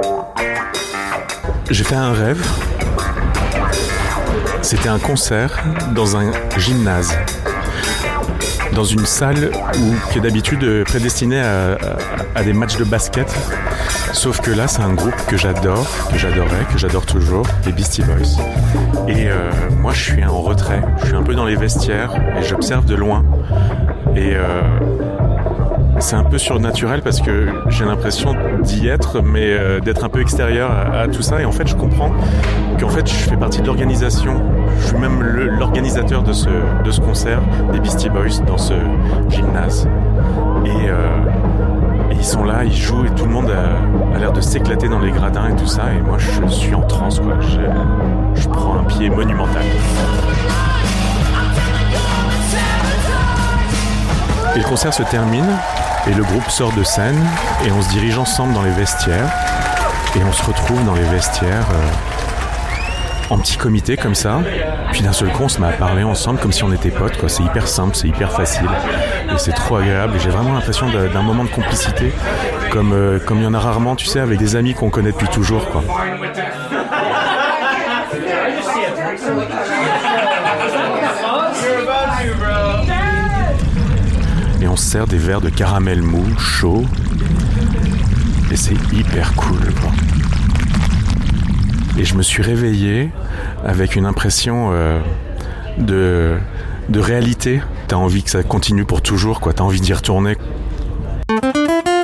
J'ai fait un rêve. C'était un concert dans un gymnase, dans une salle qui est d'habitude prédestinée à des matchs de basket. Sauf que là, c'est un groupe que j'adore, que j'adorais, que j'adore toujours, les Beastie Boys. Et moi, je suis en retrait. Je suis un peu dans les vestiaires et j'observe de loin. Et c'est un peu surnaturel parce que j'ai l'impression d'y être, mais d'être un peu extérieur à tout ça. Et en fait, je comprends qu'en fait, je fais partie de l'organisation. Je suis même l'organisateur de ce concert des Beastie Boys dans ce gymnase. Et ils sont là, ils jouent et tout le monde a l'air de s'éclater dans les gradins et tout ça. Et moi, je suis en transe, quoi. Je prends un pied monumental. Et le concert se termine et le groupe sort de scène et on se dirige ensemble dans les vestiaires. Et on se retrouve dans les vestiaires en petit comité comme ça. Puis d'un seul coup, on se met à parler ensemble comme si on était potes, quoi. C'est hyper simple, c'est hyper facile. Et c'est trop agréable. Et j'ai vraiment l'impression d'un moment de complicité comme il y en a rarement, tu sais, avec des amis qu'on connaît depuis toujours, quoi. Et on se sert des verres de caramel mou, chaud. Et c'est hyper cool, quoi. Et je me suis réveillé avec une impression de réalité. T'as envie que ça continue pour toujours, quoi. T'as envie d'y retourner